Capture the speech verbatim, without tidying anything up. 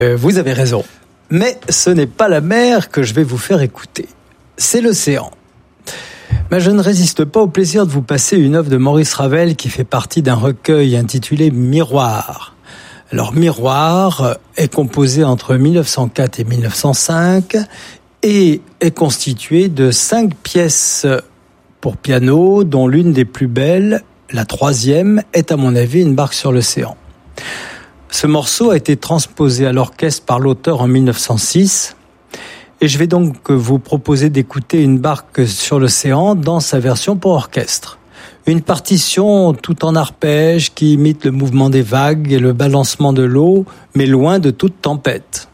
Euh, vous avez raison. Mais ce n'est pas la mer que je vais vous faire écouter. C'est l'océan. Mais je ne résiste pas au plaisir de vous passer une œuvre de Maurice Ravel qui fait partie d'un recueil intitulé Miroir. Alors Miroir est composé entre mille neuf cent quatre et mille neuf cent cinq et est constitué de cinq pièces pour piano, dont l'une des plus belles, la troisième, est à mon avis une barque sur l'océan. Ce morceau a été transposé à l'orchestre par l'auteur en mille neuf cent six et je vais donc vous proposer d'écouter une barque sur l'océan dans sa version pour orchestre. Une partition tout en arpège qui imite le mouvement des vagues et le balancement de l'eau, mais loin de toute tempête.